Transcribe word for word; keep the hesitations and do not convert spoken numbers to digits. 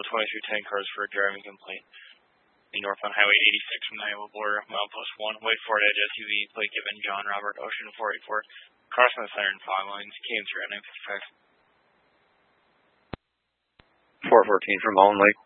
twenty-three ten cars for a driving complaint. Northbound Highway eighty-six from the Iowa border, milepost one, White Ford Edge S U V, plate given John Robert Ocean four eighty-four, crossing the center and fog lines, K M three at nine fifty-five. four fourteen from Mullen Lake